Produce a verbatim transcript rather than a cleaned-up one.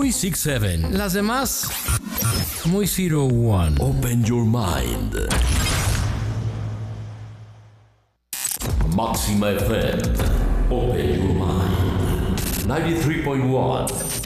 muy six seven. Las demás, muy zero one. Open your mind. Máxima F M. Open your mind. ninety-three point one.